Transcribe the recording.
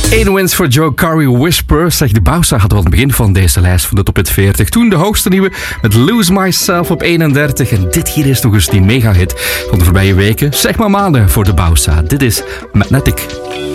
1 wins voor Joe Curry, Whisper. Zeg, de Bausa had al aan het begin van deze lijst van de top 40. Toen de hoogste nieuwe met Lose Myself op 31. En dit hier is nog eens die mega hit van de voorbije weken. Zeg maar maanden voor de Bausa. Dit is Magnetic.